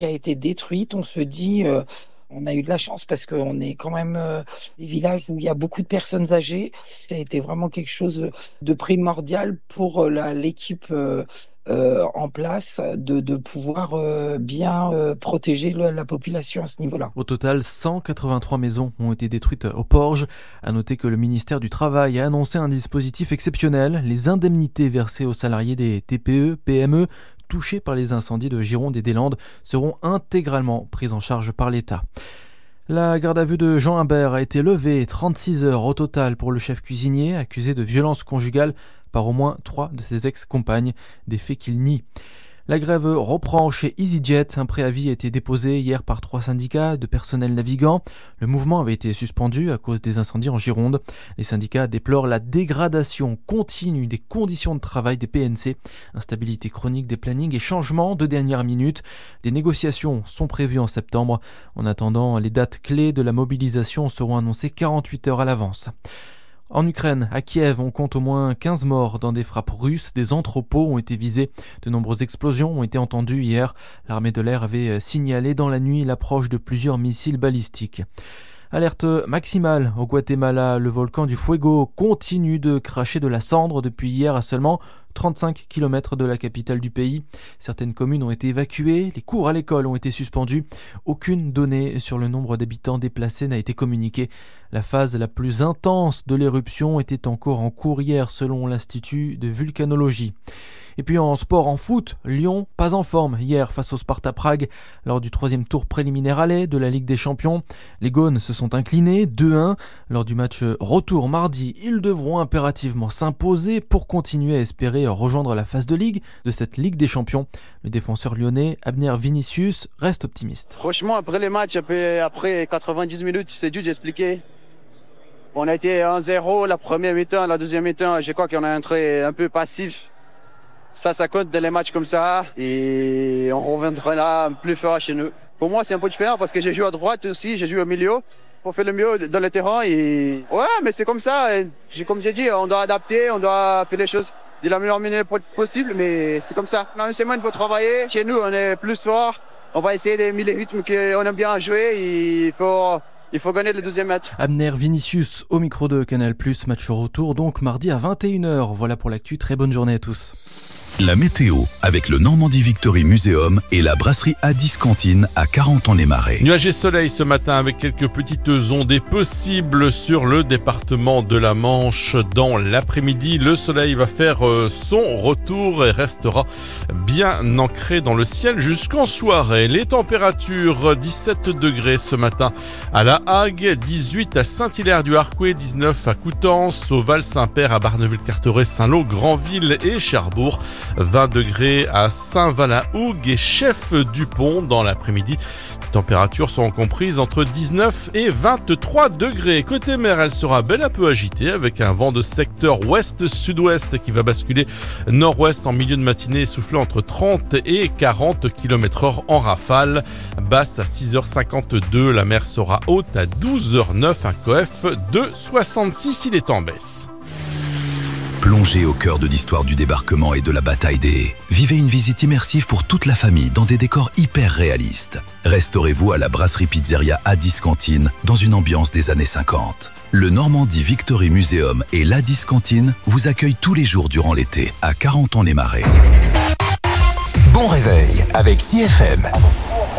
qui a été détruite. On se dit, on a eu de la chance parce qu'on est quand même des villages où il y a beaucoup de personnes âgées. Ça a été vraiment quelque chose de primordial pour l'équipe en place de pouvoir bien protéger la population à ce niveau-là. Au total, 183 maisons ont été détruites au Porge. À noter que le ministère du Travail a annoncé un dispositif exceptionnel. Les indemnités versées aux salariés des TPE, PME touchés par les incendies de Gironde et des Landes seront intégralement prises en charge par l'État. La garde à vue de Jean Imbert a été levée, 36 heures au total pour le chef cuisinier accusé de violence conjugale par au moins 3 de ses ex-compagnes, des faits qu'il nie. La grève reprend chez EasyJet. Un préavis a été déposé hier par 3 syndicats de personnel navigant. Le mouvement avait été suspendu à cause des incendies en Gironde. Les syndicats déplorent la dégradation continue des conditions de travail des PNC, instabilité chronique des plannings et changements de dernière minute. Des négociations sont prévues en septembre. En attendant, les dates clés de la mobilisation seront annoncées 48 heures à l'avance. En Ukraine, à Kiev, on compte au moins 15 morts dans des frappes russes. Des entrepôts ont été visés. De nombreuses explosions ont été entendues hier. L'armée de l'air avait signalé dans la nuit l'approche de plusieurs missiles balistiques. Alerte maximale au Guatemala. Le volcan du Fuego continue de cracher de la cendre depuis hier à seulement 35 km de la capitale du pays. Certaines communes ont été évacuées, les cours à l'école ont été suspendus. Aucune donnée sur le nombre d'habitants déplacés n'a été communiquée. La phase la plus intense de l'éruption était encore en cours hier selon l'Institut de vulcanologie. Et puis en sport, en foot, Lyon pas en forme hier face au Sparta Prague lors du 3e tour préliminaire aller de la Ligue des Champions. Les Gaunes se sont inclinés 2-1. Lors du match retour mardi, ils devront impérativement s'imposer pour continuer à espérer rejoindre la phase de Ligue de cette Ligue des Champions. Le défenseur lyonnais Abner Vinicius reste optimiste. Franchement, après les matchs, après 90 minutes, c'est dur d'expliquer. On a été 1-0 la première mi-temps, la deuxième mi-temps, je crois qu'on a entré un peu passif. Ça compte dans les matchs comme ça et on reviendra là plus fort chez nous. Pour moi, c'est un peu différent parce que j'ai joué à droite aussi, j'ai joué au milieu pour faire le mieux dans le terrain. Et ouais, mais c'est comme ça. Comme j'ai dit, on doit adapter, on doit faire les choses de la meilleure manière possible, mais c'est comme ça. On a une semaine pour travailler. Chez nous, on est plus fort. On va essayer d'aimer les rythmes qu'on aime bien jouer. Et il faut gagner le deuxième match. Abner Vinicius au micro de Canal+, match retour donc mardi à 21h. Voilà pour l'actu, très bonne journée à tous. La météo avec le Normandie Victory Museum et la brasserie Addis Cantine à Carentan-les-Marais. Nuages et soleil ce matin avec quelques petites ondées possibles sur le département de la Manche. Dans l'après-midi, le soleil va faire son retour et restera bien ancré dans le ciel jusqu'en soirée. Les températures, 17 degrés ce matin à La Hague, 18 à Saint-Hilaire-du-Harcouët, 19 à Coutances, au Val-Saint-Père, à Barneville-Carteret, Saint-Lô, Granville et Cherbourg. 20 degrés à Saint-Valin-Hougue et Chef-Dupont dans l'après-midi. Les températures sont comprises entre 19 et 23 degrés. Côté mer, elle sera bel à peu agitée avec un vent de secteur ouest-sud-ouest qui va basculer nord-ouest en milieu de matinée, soufflant entre 30 et 40 km/h en rafale. Basse à 6h52, la mer sera haute à 12h09, un coef de 66, il est en baisse. Plongez au cœur de l'histoire du débarquement et de la bataille des haies. Vivez une visite immersive pour toute la famille dans des décors hyper réalistes. Restaurez-vous à la brasserie pizzeria Addis Cantine dans une ambiance des années 50. Le Normandie Victory Museum et l'Addis Cantine vous accueillent tous les jours durant l'été à Carentan-les-Marais. Bon réveil avec CFM.